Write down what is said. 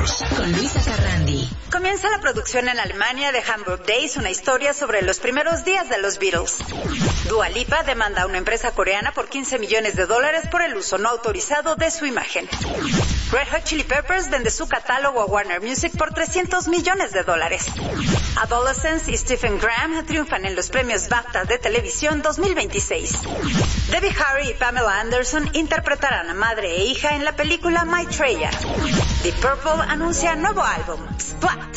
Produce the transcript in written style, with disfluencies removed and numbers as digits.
News. Con Luisa Carrandi. Comienza la producción en Alemania de Hamburg Days, una historia sobre los primeros días de los Beatles. Dua Lipa demanda a una empresa coreana por $15 millones por el uso no autorizado de su imagen. Red Hot Chili Peppers vende su catálogo a Warner Music por $300 millones. Adolescence y Stephen Graham triunfan en los premios BAFTA de televisión 2026. Debbie Harry y Pamela Anderson interpretarán a madre e hija en la película Maitreya. Deep Purple anuncia nuevo álbum, Splat.